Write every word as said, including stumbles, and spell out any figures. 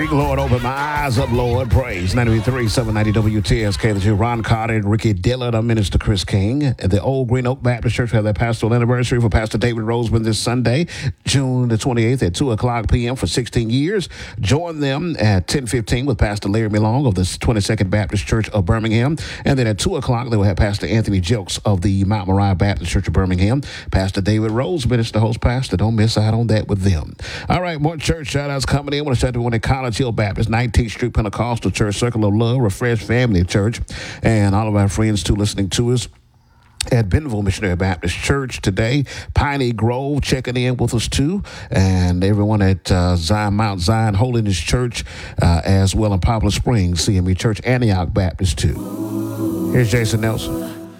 Creek, Lord, open my eyes up, Lord, praise. ninety-three, seven ninety W T S K, the Ron Carter and Ricky Dillard, our Minister Chris King. At the Old Green Oak Baptist Church, we have their pastoral anniversary for Pastor David Roseman this Sunday, June the twenty-eighth at two o'clock p.m. for sixteen years. Join them at ten fifteen with Pastor Larry Milong of the twenty-second Baptist Church of Birmingham. And then at two o'clock, they will have Pastor Anthony Jelks of the Mount Moriah Baptist Church of Birmingham. Pastor David Roseman is the host pastor. Don't miss out on that with them. All right, more church shout-outs coming in. I want to shout out to one at College Hill Baptist, nineteenth Street Pentecostal Church, Circle of Love, Refresh Family Church, and all of our friends, too, listening to us at Bentonville Missionary Baptist Church today. Piney Grove checking in with us too, and everyone at uh, Zion Mount Zion Holiness Church uh, as well in Poplar Springs C M E Church, Antioch Baptist too. Here's Jason Nelson.